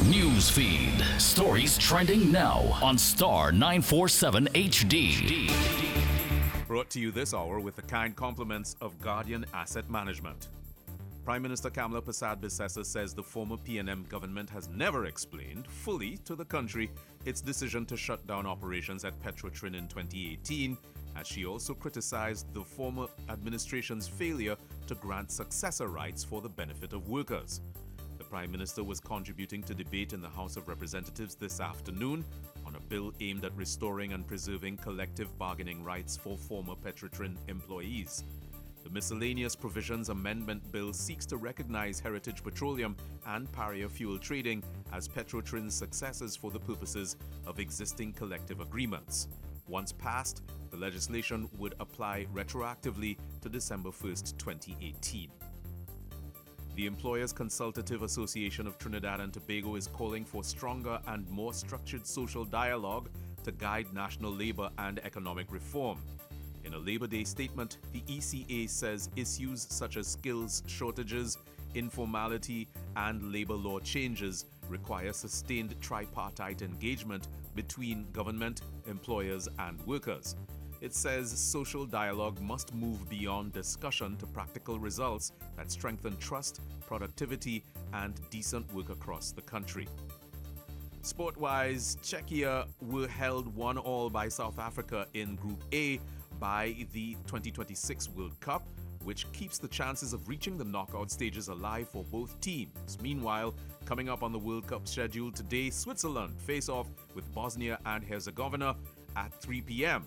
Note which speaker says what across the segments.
Speaker 1: News feed. Stories trending now on Star 947 HD.
Speaker 2: Brought to you this hour with the kind compliments of Guardian Asset Management. Prime Minister Kamla Persad-Bissessar says the former PNM government has never explained fully to the country its decision to shut down operations at Petrotrin in 2018, as she also criticized the former administration's failure to grant successor rights for the benefit of workers. The Prime Minister was contributing to debate in the House of Representatives this afternoon on a bill aimed at restoring and preserving collective bargaining rights for former Petrotrin employees. The Miscellaneous Provisions Amendment Bill seeks to recognize Heritage Petroleum and Paria Fuel Trading as Petrotrin's successors for the purposes of existing collective agreements. Once passed, the legislation would apply retroactively to December 1st, 2018. The Employers Consultative Association of Trinidad and Tobago is calling for stronger and more structured social dialogue to guide national labor and economic reform. In a Labor Day statement, the ECA says issues such as skills shortages, informality, and labor law changes require sustained tripartite engagement between government, employers, and workers. It says social dialogue must move beyond discussion to practical results that strengthen trust, productivity, and decent work across the country. Sport-wise, Czechia were held 1-1 by South Africa in Group A by the 2026 World Cup, which keeps the chances of reaching the knockout stages alive for both teams. Meanwhile, coming up on the World Cup schedule today, Switzerland face off with Bosnia and Herzegovina at 3 p.m.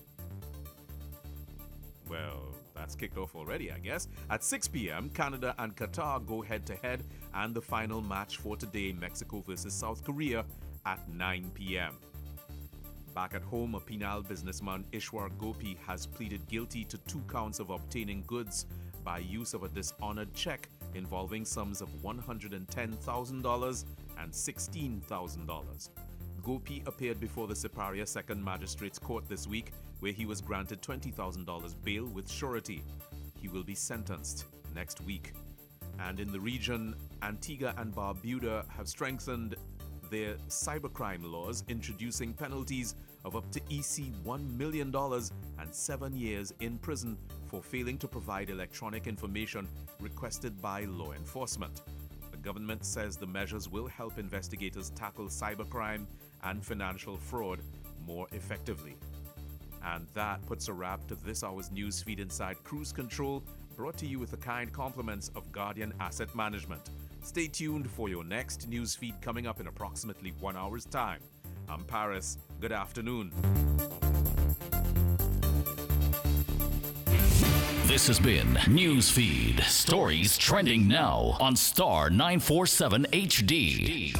Speaker 2: Well, that's kicked off already, I guess. At 6 p.m., Canada and Qatar go head-to-head, and the final match for today, Mexico versus South Korea, at 9 p.m. Back at home, a Penal businessman, Ishwar Gopi, has pleaded guilty to 2 counts of obtaining goods by use of a dishonored check involving sums of $110,000 and $16,000. Gopi appeared before the Siparia Second Magistrates Court this week, where he was granted $20,000 bail with surety. He will be sentenced next week. And in the region, Antigua and Barbuda have strengthened their cybercrime laws, introducing penalties of up to EC $1 million and 7 years in prison for failing to provide electronic information requested by law enforcement. The government says the measures will help investigators tackle cybercrime and financial fraud more effectively. And that puts a wrap to this hour's news feed inside Cruise Control, brought to you with the kind compliments of Guardian Asset Management. Stay tuned for your next news feed coming up in approximately 1 hour's time. I'm Paris. Good afternoon.
Speaker 1: This has been Newsfeed. Stories trending now on Star 947 HD.